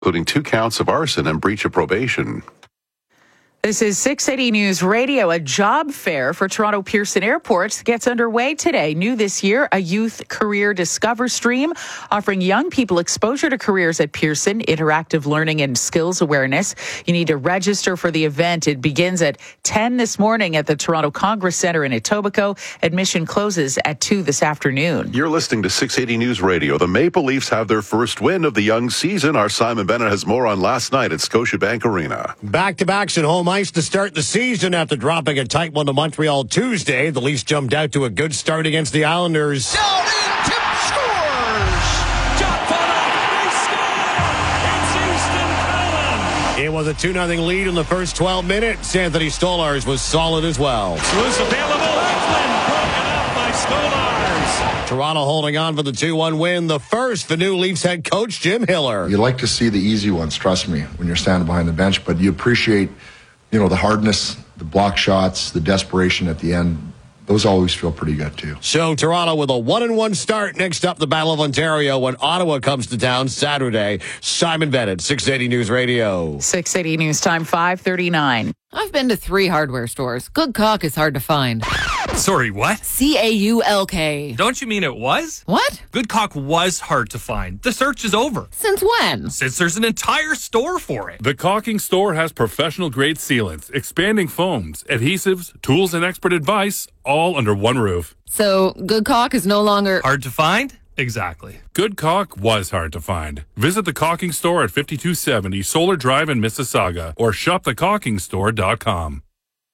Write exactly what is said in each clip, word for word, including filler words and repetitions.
including two counts of arson and breach of probation. This is six eighty News Radio. A job fair for Toronto Pearson Airport gets underway today. New this year, a youth career discover stream offering young people exposure to careers at Pearson, interactive learning and skills awareness. You need to register for the event. It begins at ten this morning at the Toronto Congress Centre in Etobicoke. Admission closes at two this afternoon. You're listening to six eighty News Radio. The Maple Leafs have their first win of the young season. Our Simon Bennett has more on last night at Scotiabank Arena. Back-to-backs at home ice to start the season after dropping a tight one to Montreal Tuesday. The Leafs jumped out to a good start against the Islanders. Down in, tip, scores! Shot fought up, they score! It's Easton Cowan! It was a two nothing lead in the first twelve minutes. Anthony Stolarz was solid as well. Loose available, Heflin broken up by Stolarz. Toronto holding on for the two one win, the first for new Leafs head coach Jim Hiller. You like to see the easy ones, trust me, when you're standing behind the bench, but you appreciate you know, the hardness, the block shots, the desperation at the end. Those always feel pretty good, too. So Toronto with a one and one start. Next up, the Battle of Ontario when Ottawa comes to town Saturday. Simon Bennett, six eighty News Radio. six eighty News Time, five thirty-nine. I've been to three hardware stores. Good caulk is hard to find. Sorry, what? C A U L K. Don't you mean it was? What? Good caulk was hard to find. The search is over. Since when? Since there's an entire store for it. The Caulking Store has professional-grade sealants, expanding foams, adhesives, tools, and expert advice, all under one roof. So, good caulk is no longer... Hard to find? Exactly. Good caulk was hard to find. Visit the Caulking Store at fifty-two seventy Solar Drive in Mississauga or shop the caulking store dot com.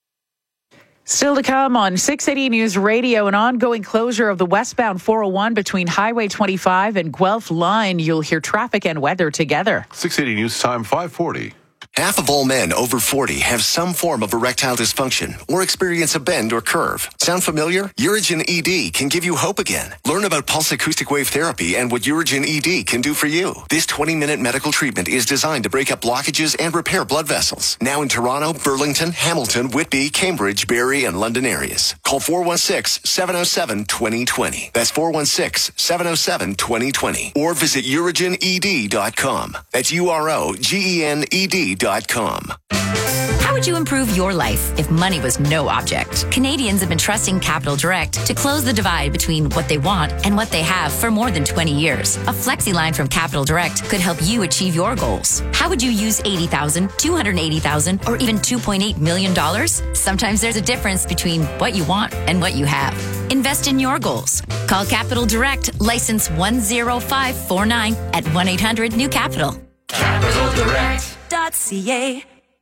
Still to come on six eighty News Radio, an ongoing closure of the westbound four oh one between Highway twenty-five and Guelph Line. You'll hear traffic and weather together. six eighty News Time, five forty. Half of all men over forty have some form of erectile dysfunction or experience a bend or curve. Sound familiar? Urigen E D can give you hope again. Learn about pulse acoustic wave therapy and what Urigen E D can do for you. This twenty-minute medical treatment is designed to break up blockages and repair blood vessels. Now in Toronto, Burlington, Hamilton, Whitby, Cambridge, Barrie, and London areas. Call four one six, seven oh seven, two oh two oh. That's four one six, seven oh seven, two oh two oh. Or visit urigen e d dot com. That's U R O G E N E D dot com. How would you improve your life if money was no object? Canadians have been trusting Capital Direct to close the divide between what they want and what they have for more than twenty years. A flexi line from Capital Direct could help you achieve your goals. How would you use eighty thousand dollars, two hundred eighty thousand dollars, or even two point eight million dollars? Sometimes there's a difference between what you want and what you have. Invest in your goals. Call Capital Direct, license one zero five four nine at one eight hundred new capital. Capital Direct. .ca.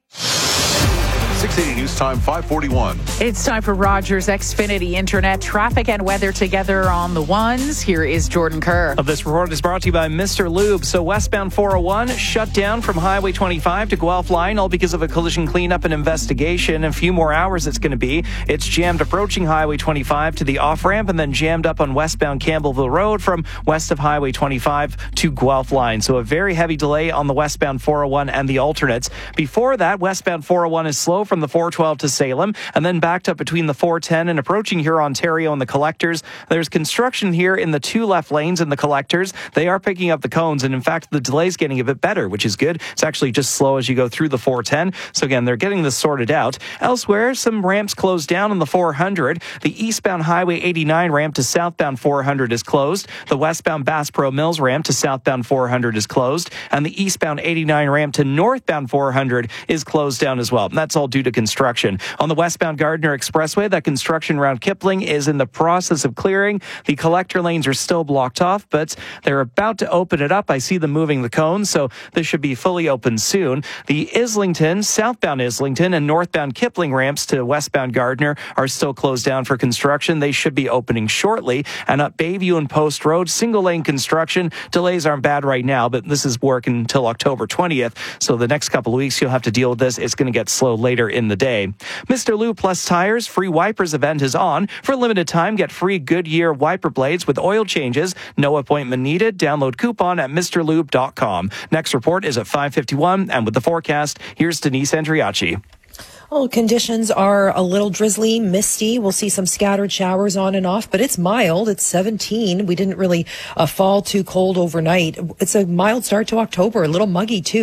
six eighty News Time, five forty-one. It's time for Rogers Xfinity Internet traffic and weather together on the ones. Here is Jordan Kerr. This report is brought to you by Mister Lube. So westbound four oh one shut down from Highway twenty-five to Guelph Line, all because of a collision cleanup and investigation. A few more hours it's going to be. It's jammed approaching Highway twenty-five to the off-ramp and then jammed up on westbound Campbellville Road from west of Highway twenty-five to Guelph Line. So a very heavy delay on the westbound four oh one and the alternates. Before that, westbound four oh one is slow from the four twelve to Salem, and then backed up between the four ten and approaching here Ontario and the collectors. There's construction here in the two left lanes in the collectors. They are picking up the cones, and in fact, the delay's getting a bit better, which is good. It's actually just slow as you go through the four ten. So again, they're getting this sorted out. Elsewhere, some ramps closed down on the four hundred. The eastbound Highway eighty-nine ramp to southbound four hundred is closed. The westbound Bass Pro Mills ramp to southbound four hundred is closed, and the eastbound eighty-nine ramp to northbound four hundred is closed down as well. And that's all due to construction. On the westbound Gardiner Expressway, that construction around Kipling is in the process of clearing. The collector lanes are still blocked off, but they're about to open it up. I see them moving the cones, so this should be fully open soon. The Islington, southbound Islington, and northbound Kipling ramps to westbound Gardiner are still closed down for construction. They should be opening shortly. And up Bayview and Post Road, single lane construction. Delays aren't bad right now, but this is work until October twentieth. So the next couple of weeks, you'll have to deal with this. It's going to get slow later in the day. Mister Lube Plus Tires free wipers event is on. For a limited time, get free Goodyear wiper blades with oil changes. No appointment needed. Download coupon at Mr Lube dot com. Next report is at five fifty-one, and with the forecast, here's Denise Andriachi. Well, conditions are a little drizzly, misty. We'll see some scattered showers on and off, but it's mild. It's seventeen. We didn't really uh, fall too cold overnight. It's a mild start to October, a little muggy too.